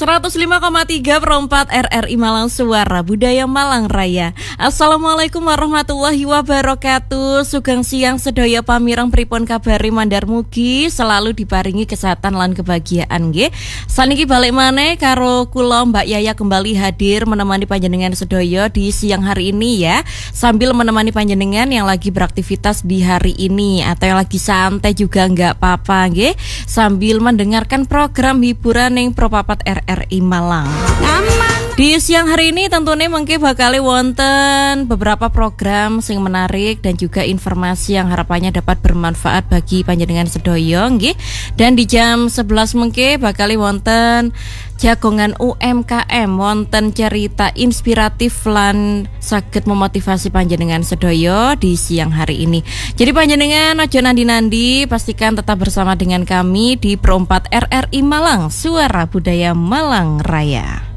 105,3/4 RRI Malang, Suara Budaya Malang Raya. Assalamualaikum warahmatullahi wabarakatuh. Sugeng siang sedaya pamirang pripun kabari mandar mugi selalu diparingi kesehatan lan kebahagiaan nggih. Saniki balik maneh karo kula Mbak Yaya kembali hadir menemani panjenengan sedaya di siang hari ini ya. Sambil menemani panjenengan yang lagi beraktivitas di hari ini atau yang lagi santai juga nggak apa-apa nggih. Sambil mendengarkan program hiburan yang Propapat RRI Malang. Di siang hari ini tentunya mungkin bakal wonten beberapa program sing menarik dan juga informasi yang harapannya dapat bermanfaat bagi panjenengan sedaya nggih. Dan di jam 11 mungkin bakal wonten jagongan UMKM, wonten cerita inspiratif lan saged memotivasi panjenengan sedaya di siang hari ini. Jadi panjenengan ojo nandi-nandi, pastikan tetap bersama dengan kami di Pro 4 RRI Malang, Suara Budaya Malang Raya.